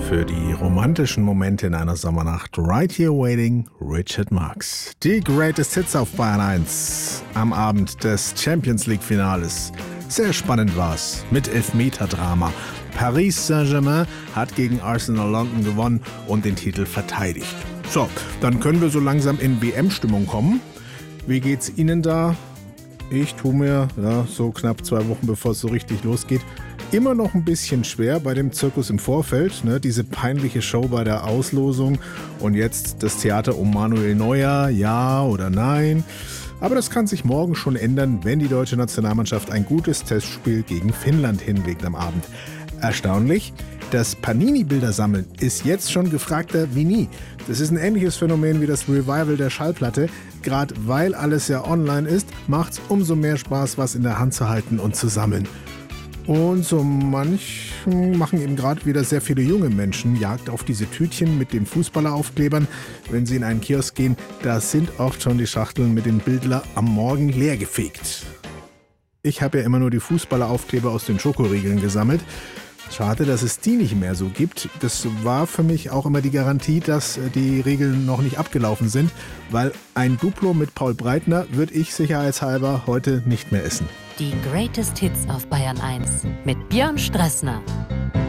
Für die romantischen Momente in einer Sommernacht, Right Here Waiting, Richard Marx. Die Greatest Hits auf Bayern 1 am Abend des Champions League Finales. Sehr spannend war's, mit Elfmeter-Drama. Paris Saint-Germain hat gegen Arsenal London gewonnen und den Titel verteidigt. So, dann können wir so langsam in WM-Stimmung kommen. Wie geht's Ihnen da? Ich tue mir, so knapp 2 Wochen bevor es so richtig losgeht, immer noch ein bisschen schwer bei dem Zirkus im Vorfeld, diese peinliche Show bei der Auslosung und jetzt das Theater um Manuel Neuer, ja oder nein. Aber das kann sich morgen schon ändern, wenn die deutsche Nationalmannschaft ein gutes Testspiel gegen Finnland hinlegt am Abend. Erstaunlich, das Panini-Bildersammeln ist jetzt schon gefragter wie nie. Das ist ein ähnliches Phänomen wie das Revival der Schallplatte. Gerade weil alles ja online ist, macht's umso mehr Spaß, was in der Hand zu halten und zu sammeln. Und so manchen machen eben gerade wieder sehr viele junge Menschen Jagd auf diese Tütchen mit den Fußballeraufklebern. Wenn sie in einen Kiosk gehen, da sind oft schon die Schachteln mit den Bildler am Morgen leer gefegt. Ich habe ja immer nur die Fußballeraufkleber aus den Schokoriegeln gesammelt. Schade, dass es die nicht mehr so gibt. Das war für mich auch immer die Garantie, dass die Regeln noch nicht abgelaufen sind, weil ein Duplo mit Paul Breitner würde ich sicherheitshalber heute nicht mehr essen. Die Greatest Hits auf Bayern 1 mit Björn Strassner.